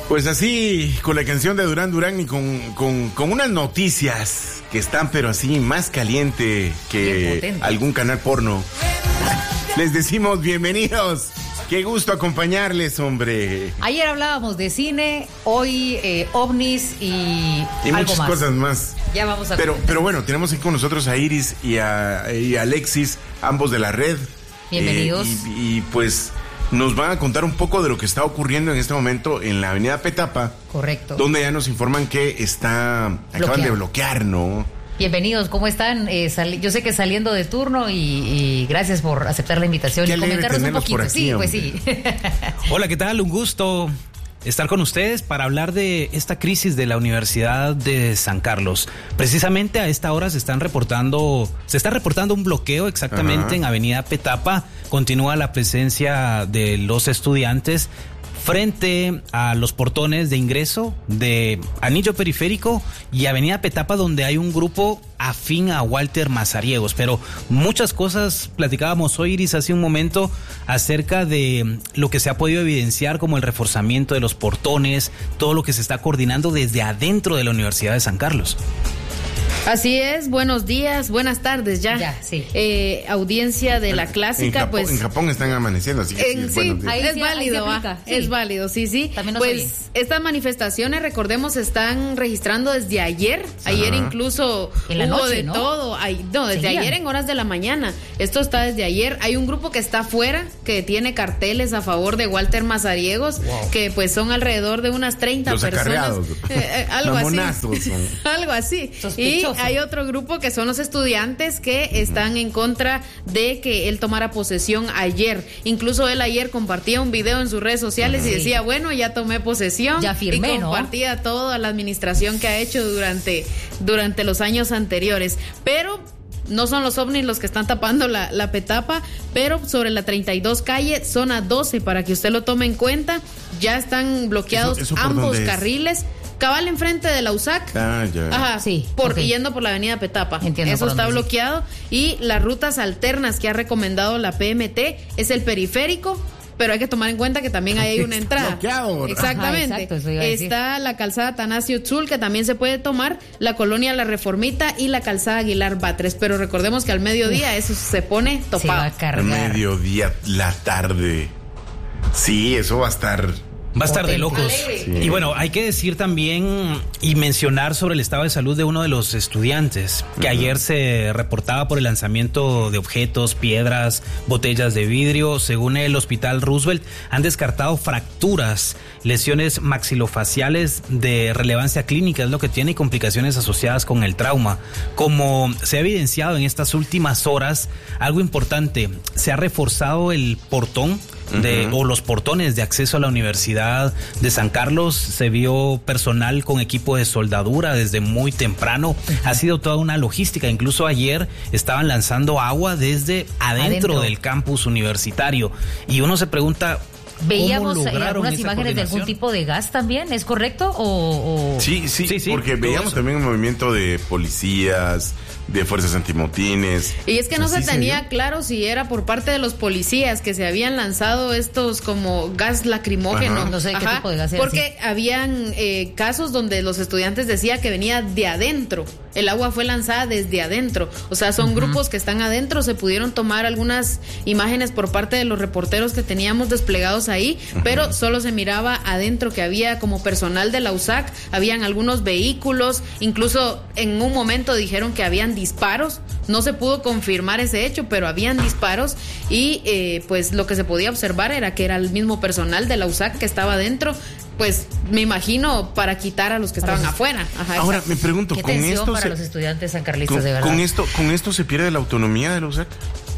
Pues así, con la canción de Durán Durán y con unas noticias que están pero así más caliente que algún canal porno. Les decimos bienvenidos. Qué gusto acompañarles, hombre. Ayer hablábamos de cine, hoy ovnis y algo muchas más. Cosas más. Ya vamos a pero bueno, tenemos aquí con nosotros a Iris y a Alexis, ambos de la red. Bienvenidos. Y pues nos van a contar un poco de lo que está ocurriendo en este momento en la avenida Petapa. Correcto. Donde ya nos informan que acaban de bloquear, ¿no? Bienvenidos, ¿cómo están? Yo sé que saliendo de turno y gracias por aceptar la invitación y comentarnos un poquito. Aquí, sí, hombre. pues sí. Hola, ¿qué tal? Un gusto estar con ustedes para hablar de esta crisis de la Universidad de San Carlos. Precisamente a esta hora se está reportando un bloqueo exactamente en Avenida Petapa. Continúa la presencia de los estudiantes frente a los portones de ingreso de Anillo Periférico y Avenida Petapa, donde hay un grupo afín a Walter Mazariegos. Pero muchas cosas platicábamos hoy, Iris, hace un momento, acerca de lo que se ha podido evidenciar como el reforzamiento de los portones, todo lo que se está coordinando desde adentro de la Universidad de San Carlos. Así es, buenos días, buenas tardes ya. Sí. Audiencia de la clásica, pues. En Japón están amaneciendo, así que sí, ahí es sí, válido, ahí sí. Es válido, sí. También nos pues oyen. estas manifestaciones, recordemos, se están registrando desde ayer. Ayer incluso en la hubo noche, de ¿no? todo. Desde Seguían. ayer en horas de la mañana. Esto está desde ayer. Hay un grupo que está afuera, que tiene carteles a favor de Walter Mazariegos, que pues son alrededor de unas 30 los personas. Algo Mamonazos, así. Algo así. Sospechoso. Y hay otro grupo que son los estudiantes que están en contra de que él tomara posesión ayer. Incluso él ayer compartía un video en sus redes sociales y decía, bueno, ya tomé posesión. Ya firmé, y compartía toda la administración que ha hecho durante los años anteriores. Pero no son los ovnis los que están tapando la Petapa, pero sobre la 32 calle, zona 12, para que usted lo tome en cuenta, ya están bloqueados ¿Eso por ambos dónde es? carriles. Cabal enfrente de la USAC. Ya. Ajá, Sí, yendo por la avenida Petapa. Entiendo Eso por está dónde, sí. bloqueado. Y las rutas alternas que ha recomendado la PMT es el periférico, pero hay que tomar en cuenta que también ahí hay una entrada. Bloqueado, ¿verdad? Exactamente. Ajá, exacto, eso iba a decir. Está la calzada Atanasio Tzul, que también se puede tomar, la colonia La Reformita y la calzada Aguilar Batres. Pero recordemos que al mediodía eso se pone Se va topado. a cargar. Mediodía, la tarde. Sí, eso va a estar. Va a estar de locos. Sí. Y bueno, hay que decir también y mencionar sobre el estado de salud de uno de los estudiantes, que ayer se reportaba por el lanzamiento de objetos, piedras, botellas de vidrio. Según el Hospital Roosevelt, han descartado fracturas, lesiones maxilofaciales de relevancia clínica, es lo que tiene, y complicaciones asociadas con el trauma. Como se ha evidenciado en estas últimas horas, algo importante, se ha reforzado el portón o los portones de acceso a la Universidad de San Carlos. Se vio personal con equipo de soldadura desde muy temprano. Ha sido toda una logística. Incluso ayer estaban lanzando agua desde adentro del campus universitario. Y uno se pregunta, Veíamos ¿cómo lograron algunas esa imágenes de algún coordinación? tipo de gas también, ¿es correcto? O... Sí, porque todo veíamos eso. también un movimiento de policías, de fuerzas antimotines. Y es que no se Sí tenía vio. claro si era por parte de los policías que se habían lanzado estos como gas lacrimógeno. Ajá. No sé qué tipo de gas era, porque habían casos donde los estudiantes decían que venía de adentro. El agua fue lanzada desde adentro. O sea, son grupos que están adentro. Se pudieron tomar algunas imágenes por parte de los reporteros que teníamos desplegados ahí, pero solo se miraba adentro que había como personal de la USAC, habían algunos vehículos, incluso en un momento dijeron que habían disparos. No se pudo confirmar ese hecho, pero habían disparos y pues lo que se podía observar era que era el mismo personal de la USAC que estaba adentro, pues me imagino para quitar a los que estaban afuera. Ajá, Ahora exacto. me pregunto, Qué con tensión esto para los estudiantes sancarlistas, de verdad. con esto se pierde la autonomía de la USAC.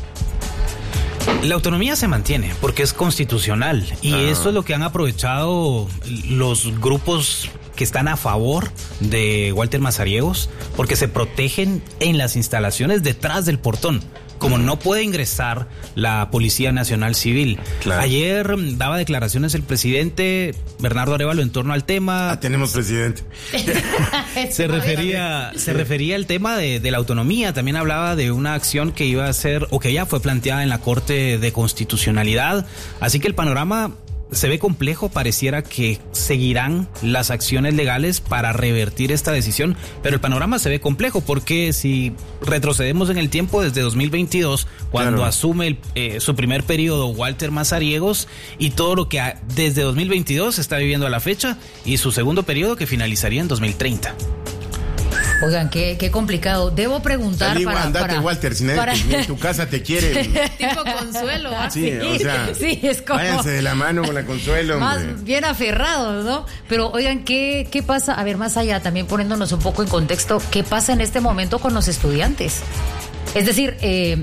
la autonomía se mantiene porque es constitucional y esto es lo que han aprovechado los grupos que están a favor de Walter Mazariegos, porque se protegen en las instalaciones detrás del portón, como no puede ingresar la Policía Nacional Civil. Claro. Ayer daba declaraciones el presidente Bernardo Arévalo en torno al tema. Tenemos presidente. Se refería al tema de la autonomía. También hablaba de una acción que iba a ser, o que ya fue planteada en la Corte de Constitucionalidad. Así que el panorama se ve complejo, pareciera que seguirán las acciones legales para revertir esta decisión, pero el panorama se ve complejo porque si retrocedemos en el tiempo desde 2022, cuando asume su primer periodo Walter Mazariegos y todo lo que desde 2022 está viviendo a la fecha y su segundo periodo que finalizaría en 2030. Oigan, qué complicado. Debo preguntar andate, Walter, si nadie en tu casa te quiere. Tipo Consuelo, ¿ah? Sí, o sea, sí, es como... váyanse de la mano con la Consuelo, más hombre. bien aferrados, ¿no? Pero, oigan, ¿qué pasa? A ver, más allá, también poniéndonos un poco en contexto, ¿qué pasa en este momento con los estudiantes? Es decir,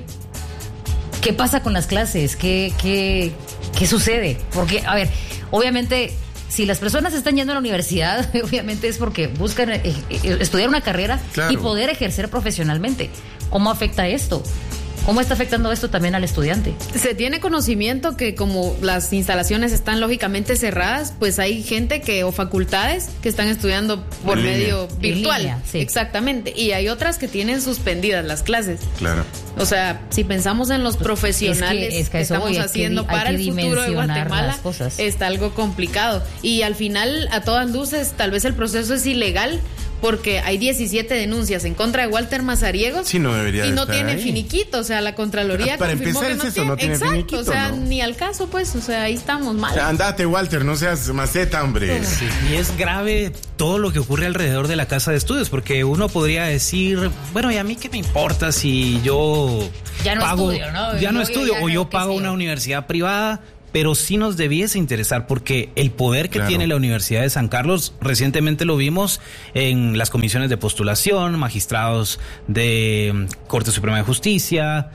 ¿qué pasa con las clases? ¿Qué sucede? Porque, a ver, obviamente... Si las personas están yendo a la universidad, obviamente es porque buscan estudiar una carrera y poder ejercer profesionalmente. ¿Cómo afecta esto? ¿Cómo está afectando esto también al estudiante? Se tiene conocimiento que como las instalaciones están lógicamente cerradas, pues hay gente o facultades que están estudiando por medio virtual. Línea, sí. Exactamente. Y hay otras que tienen suspendidas las clases. Claro. O sea, si pensamos en los profesionales que estamos haciendo para el futuro de Guatemala, está algo complicado. Y al final, a todas luces, tal vez el proceso es ilegal, porque hay 17 denuncias en contra de Walter Mazariegos. Sí, no debería y no estar tiene ahí. finiquito, o sea, la Contraloría para confirmó empezar que es eso, no tiene exacto, finiquito, o sea, ¿no? ni al caso, pues, o sea, ahí estamos mal. O sea, andate, Walter, no seas maceta, hombre. Sí, y es grave todo lo que ocurre alrededor de la casa de estudios, porque uno podría decir, bueno, ¿y a mí qué me importa si yo ya no pago, estudio, ¿no? ya no estudio o yo pago una universidad privada? Pero sí nos debiese interesar porque el poder que tiene la Universidad de San Carlos, recientemente lo vimos en las comisiones de postulación, magistrados de Corte Suprema de Justicia,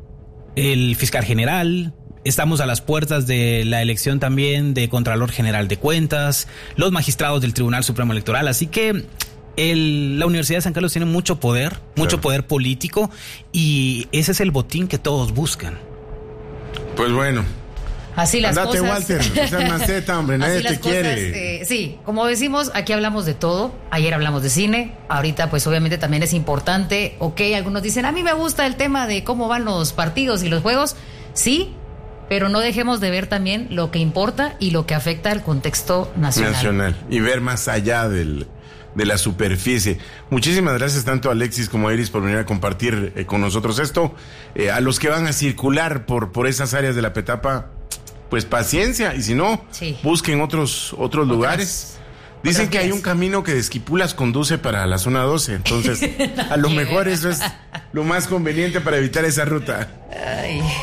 el fiscal general. Estamos a las puertas de la elección también de Contralor General de Cuentas, los magistrados del Tribunal Supremo Electoral. Así que la Universidad de San Carlos tiene mucho poder político, y ese es el botín que todos buscan. Pues bueno. Así las andate, cosas. Walter, no seas maceta, hombre, nadie te quiere. Sí, como decimos, aquí hablamos de todo. Ayer hablamos de cine, ahorita pues obviamente también es importante. Ok, algunos dicen, a mí me gusta el tema de cómo van los partidos y los juegos. Sí, pero no dejemos de ver también lo que importa y lo que afecta al contexto nacional. Y ver más allá de la superficie. Muchísimas gracias tanto a Alexis como a Iris por venir a compartir con nosotros esto. A los que van a circular por esas áreas de la Petapa, pues paciencia, y si no, busquen otros lugares. Dicen que hay un camino que de Esquipulas conduce para la zona 12, entonces a lo mejor eso es lo más conveniente para evitar esa ruta. Ay.